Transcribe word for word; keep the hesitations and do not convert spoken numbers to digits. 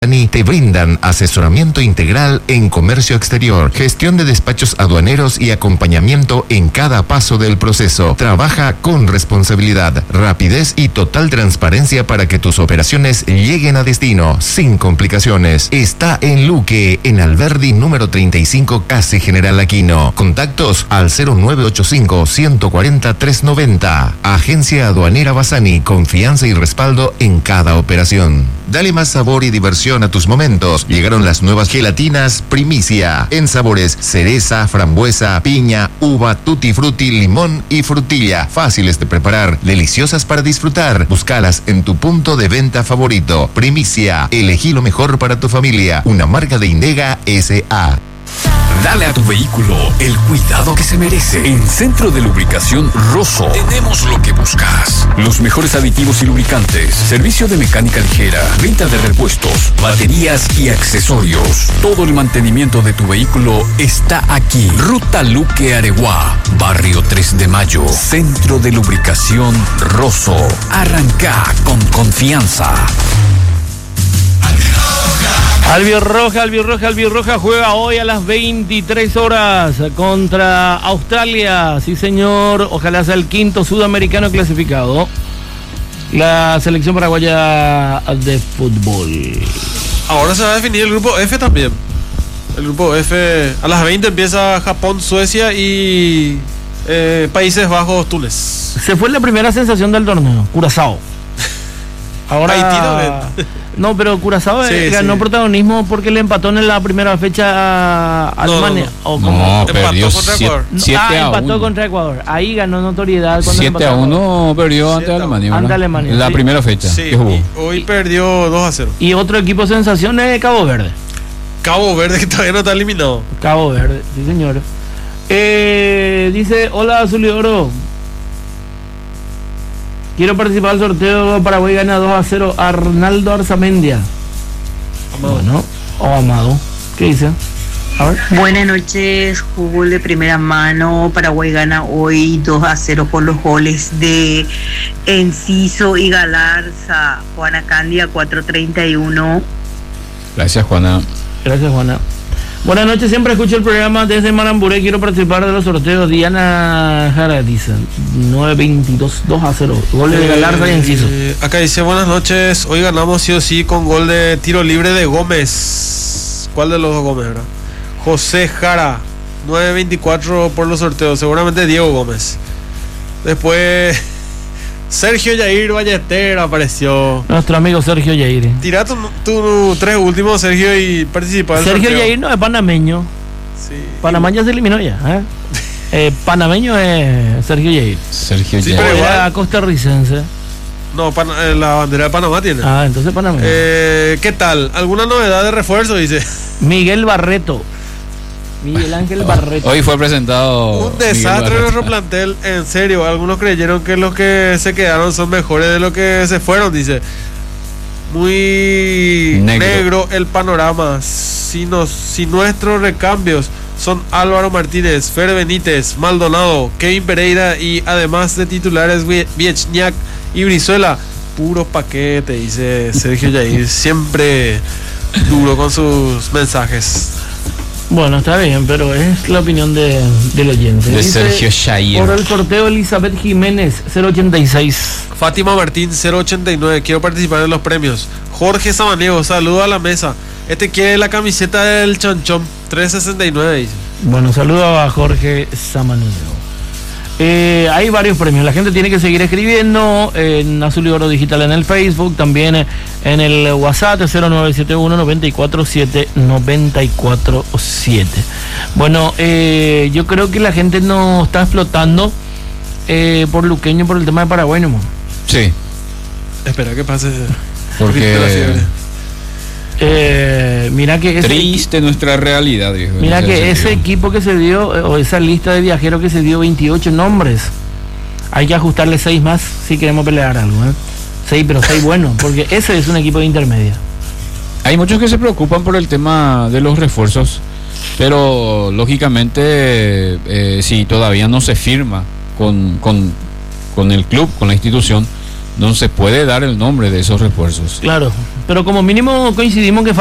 te brindan asesoramiento integral en comercio exterior, gestión de despachos aduaneros y acompañamiento en cada paso del proceso. Trabaja con responsabilidad, rapidez y total transparencia para que tus operaciones lleguen a destino sin complicaciones. Está en Luque, en Alberdi número treinta y cinco, casi General Aquino. Contactos al cero nueve ocho cinco, uno cuatro cero, tres nueve cero. Agencia Aduanera Bassani, confianza y respaldo en cada operación. Dale más sabor y diversión a tus momentos. Llegaron las nuevas gelatinas Primicia, en sabores cereza, frambuesa, piña, uva, tutti frutti, limón y frutilla. Fáciles de preparar, deliciosas para disfrutar. Búscalas en tu punto de venta favorito. Primicia, elegí lo mejor para tu familia. Una marca de Indega S A Dale a tu vehículo el cuidado que se merece. En Centro de Lubricación Rosso tenemos lo que buscas. Los mejores aditivos y lubricantes, servicio de mecánica ligera, venta de repuestos, baterías y accesorios. Todo el mantenimiento de tu vehículo está aquí. Ruta Luque Areguá, Barrio tres de Mayo. Centro de Lubricación Rosso. Arranca con confianza. Albirroja, Albirroja, Albirroja juega hoy a las veintitrés horas contra Australia. Sí, señor. Ojalá sea el quinto sudamericano clasificado. La selección paraguaya de fútbol. Ahora se va a definir el grupo F también. El grupo F a las veinte empieza Japón, Suecia y eh, Países Bajos, Túnez. Se fue la primera sensación del torneo, Curazao. Ahora Haití también. No, pero Curazao sí, ganó sí. protagonismo porque le empató en la primera fecha a Alemania. No, no, no. No, Empató perdió contra Ecuador. siete ah, a empató uno. contra Ecuador. Ahí ganó notoriedad. siete a uno perdió ante siete a uno. Alemania. Ante ¿verdad? Alemania, La sí. primera fecha Sí, que jugó. y hoy perdió dos a cero. Y otro equipo sensación es Cabo Verde. Cabo Verde, que todavía no está eliminado. Cabo Verde, sí señor. Eh, dice, hola Azul y Oro. Quiero participar del sorteo. Paraguay gana dos a cero. Arnaldo Arzamendia. Amado. Bueno, o Amado. ¿Qué dice? A ver. Buenas noches, fútbol de primera mano. Paraguay gana hoy dos a cero con los goles de Enciso y Galarza. Juana Candia cuatro treinta y uno. Gracias, Juana. Gracias, Juana. Buenas noches, siempre escucho el programa desde Maramburé. Quiero participar de los sorteos. Diana Jara dice nueve veintidós, dos a cero. Gol de Galarza y Enciso. Eh, acá dice, buenas noches. Hoy ganamos sí o sí con gol de tiro libre de Gómez. ¿Cuál de los dos Gómez, verdad? José Jara, nueve veinticuatro por los sorteos. Seguramente Diego Gómez. Después Sergio Yair Ballester apareció. Nuestro amigo Sergio Yair. Tira tu, tu tres últimos, Sergio, y participa del Sergio sorteo. Yair no es panameño. Sí. Panamá ya se eliminó ya. ¿eh? Eh, panameño es Sergio Yair. Sergio Sí, Yair. pero igual- Era costarricense. No, Pan- eh, la bandera de Panamá tiene. Ah, entonces panameño. Eh, ¿Qué tal? ¿Alguna novedad de refuerzo? Dice. Miguel Barreto. Miguel Ángel Barreto. Hoy fue presentado. Un desastre Miguel en Barreto. nuestro plantel, en serio. Algunos creyeron que los que se quedaron son mejores de los que se fueron, dice. Muy negro, Negro. el panorama. Si, nos, si nuestros recambios son Álvaro Martínez, Fer Benítez, Maldonado, Kevin Pereira y además de titulares Vie- Viechniak y Brizuela, puros paquetes, dice Sergio Yair. Siempre duro con sus mensajes. Bueno, está bien, pero es la opinión de, del oyente. De Dice, Sergio Yair. por el sorteo, Elizabeth Jiménez, cero ochenta y seis. Fátima Martín, cero ochenta y nueve. Quiero participar en los premios. Jorge Samaniego, saludo a la mesa. Este quiere la camiseta del Chanchón, trescientos sesenta y nueve, dice. Bueno, saludo a Jorge Samaniego. Eh, hay varios premios. La gente tiene que seguir escribiendo en Azul y Oro Digital en el Facebook, también en el WhatsApp cero nueve siete uno, nueve cuatro siete, nueve cuatro siete. Bueno, eh, yo creo que la gente no está explotando eh, por Luqueño por el tema de Paraguay, ¿no? Sí, Espera que pase. porque La fiebre. Eh, mira que ese, triste nuestra realidad, viejo. mira en que ese ese sentido. equipo que se dio, eh, o esa lista de viajeros que se dio veintiocho nombres, hay que ajustarle seis más si queremos pelear algo, ¿eh? seis, pero seis buenos, porque ese es un equipo de intermedia. Hay muchos que se preocupan por el tema de los refuerzos, pero lógicamente eh, si todavía no se firma con, con, con el club, con la institución, no se puede dar el nombre de esos refuerzos. Claro, pero como mínimo coincidimos que